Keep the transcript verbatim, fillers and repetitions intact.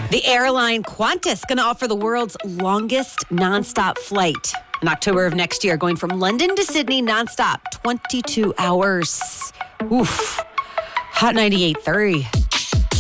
The airline Qantas going to offer the world's longest nonstop flight in October of next year, going from London to Sydney nonstop, twenty-two hours. Oof. Hot ninety-eight point three.